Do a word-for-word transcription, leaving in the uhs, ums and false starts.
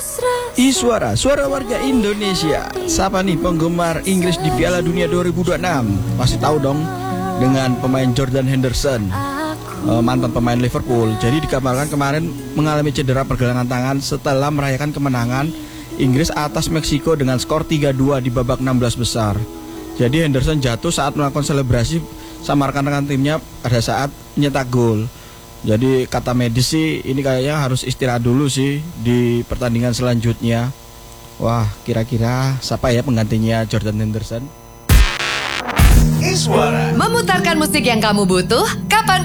Iswara, suara warga Indonesia. Siapa nih penggemar Inggris di Piala Dunia dua ribu dua puluh enam? Pasti tahu dong dengan pemain Jordan Henderson, mantan pemain Liverpool. Jadi dikabarkan kemarin mengalami cedera pergelangan tangan setelah merayakan kemenangan Inggris atas Meksiko dengan skor tiga dua di babak enam belas besar. Jadi Henderson jatuh saat melakukan selebrasi sama rekan-rekan timnya pada saat nyetak gol. Jadi kata medis sih ini kayaknya harus istirahat dulu sih di pertandingan selanjutnya. Wah, kira-kira siapa ya penggantinya Jordan Henderson? Memutarkan musik yang kamu butuh, kapan